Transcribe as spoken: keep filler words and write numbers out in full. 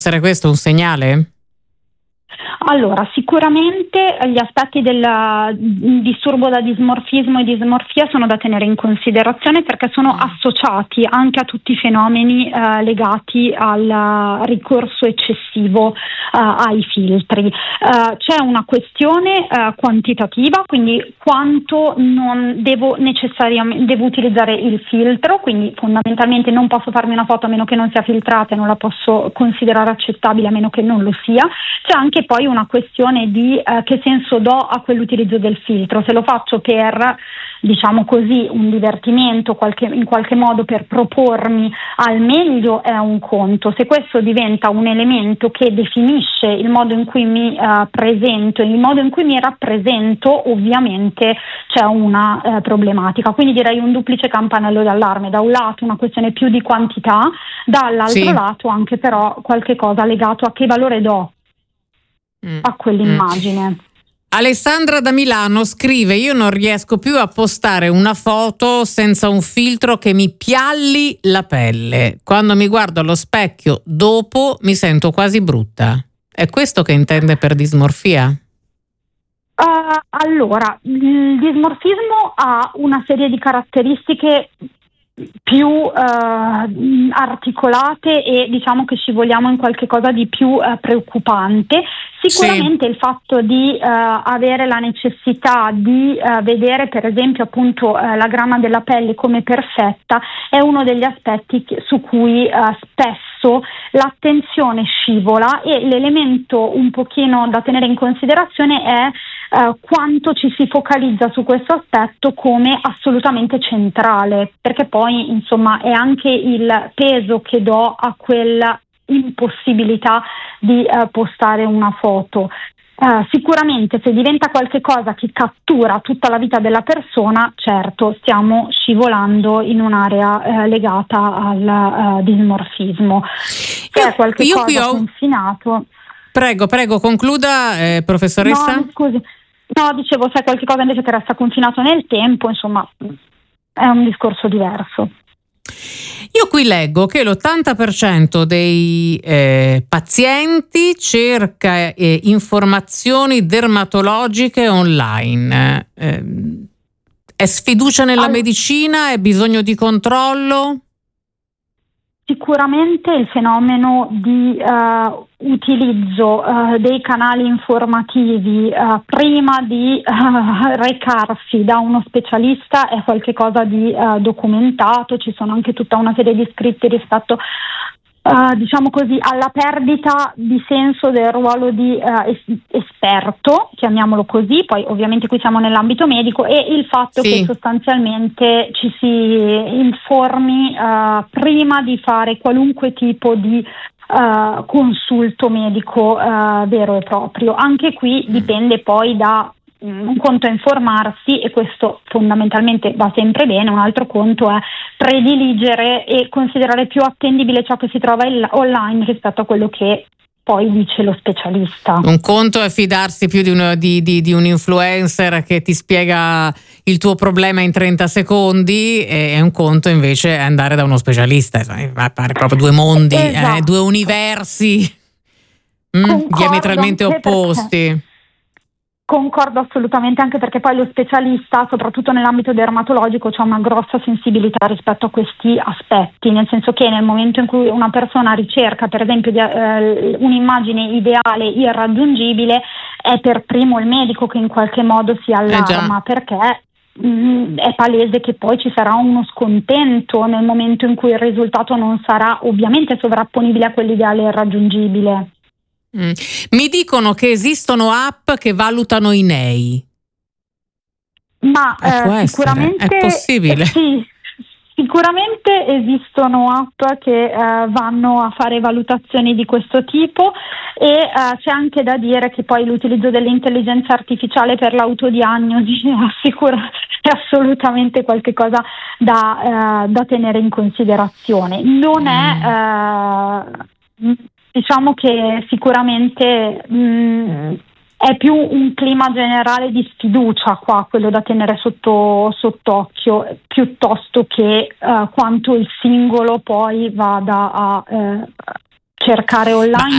essere questo un segnale? Allora, sicuramente gli aspetti del disturbo da dismorfismo e dismorfia sono da tenere in considerazione perché sono associati anche a tutti i fenomeni eh, legati al ricorso eccessivo eh, ai filtri. Eh, c'è una questione eh, quantitativa, quindi quanto non devo necessariamente devo utilizzare il filtro, quindi fondamentalmente non posso farmi una foto a meno che non sia filtrata e non la posso considerare accettabile a meno che non lo sia. C'è anche poi una questione di eh, che senso do a quell'utilizzo del filtro, se lo faccio per, diciamo così, un divertimento, qualche, in qualche modo per propormi al meglio, è un conto. Se questo diventa un elemento che definisce il modo in cui mi eh, presento, il modo in cui mi rappresento, ovviamente c'è una eh, problematica. Quindi direi un duplice campanello d'allarme: da un lato una questione più di quantità, dall'altro sì. lato anche però qualche cosa legato a che valore do a quell'immagine. Mm. Alessandra da Milano scrive: io non riesco più a postare una foto senza un filtro che mi pialli la pelle. Quando mi guardo allo specchio dopo mi sento quasi brutta. È questo che intende per dismorfia? Uh, allora, il dismorfismo ha una serie di caratteristiche più uh, articolate e diciamo che scivoliamo in qualche cosa di più uh, preoccupante. Sicuramente sì. Il fatto di uh, avere la necessità di uh, vedere per esempio appunto uh, la grana della pelle come perfetta è uno degli aspetti che, su cui uh, spesso l'attenzione scivola, e l'elemento un pochino da tenere in considerazione è Uh, quanto ci si focalizza su questo aspetto come assolutamente centrale, perché poi insomma è anche il peso che do a quella impossibilità di uh, postare una foto. Uh, sicuramente se diventa qualche cosa che cattura tutta la vita della persona, certo stiamo scivolando in un'area uh, legata al uh, dismorfismo. Se io, è qualche io cosa qui ho... confinato. Prego, prego, concluda, eh, professoressa. No, scusi. No, dicevo, se è qualche cosa invece che resta confinato nel tempo, insomma, è un discorso diverso. Io qui leggo che l'ottanta per cento dei eh, pazienti cerca eh, informazioni dermatologiche online. Eh, è sfiducia nella All- medicina? È bisogno di controllo? Sicuramente il fenomeno di uh, utilizzo uh, dei canali informativi uh, prima di uh, recarsi da uno specialista è qualcosa di uh, documentato. Ci sono anche tutta una serie di scritti rispetto Uh, diciamo così alla perdita di senso del ruolo di uh, es- esperto, chiamiamolo così. Poi ovviamente qui siamo nell'ambito medico, e il fatto sì. che sostanzialmente ci si informi uh, prima di fare qualunque tipo di uh, consulto medico uh, vero e proprio. Anche qui mm. dipende poi da un conto è informarsi, e questo fondamentalmente va sempre bene, un altro conto è prediligere e considerare più attendibile ciò che si trova il- online rispetto a quello che poi dice lo specialista. Un conto è fidarsi più di un, di, di, di un influencer che ti spiega il tuo problema in trenta secondi, e un conto invece è andare da uno specialista. Insomma, pare proprio due mondi, esatto. eh, due universi mm, diametralmente opposti. Perché... Concordo assolutamente, anche perché poi lo specialista, soprattutto nell'ambito dermatologico, c'è una grossa sensibilità rispetto a questi aspetti, nel senso che nel momento in cui una persona ricerca per esempio di, eh, un'immagine ideale irraggiungibile, è per primo il medico che in qualche modo si allarma, eh perché mh, è palese che poi ci sarà uno scontento nel momento in cui il risultato non sarà ovviamente sovrapponibile a quell'ideale irraggiungibile. Mm. Mi dicono che esistono app che valutano i N E I. Ma eh, sicuramente è possibile. Sì, sicuramente esistono app che eh, vanno a fare valutazioni di questo tipo, e eh, c'è anche da dire che poi l'utilizzo dell'intelligenza artificiale per l'autodiagnosi assicura è assolutamente qualche cosa da, eh, da tenere in considerazione. Non è eh, diciamo che sicuramente mh, è più un clima generale di sfiducia qua, quello da tenere sotto sott'occhio, piuttosto che uh, quanto il singolo poi vada a uh, cercare online.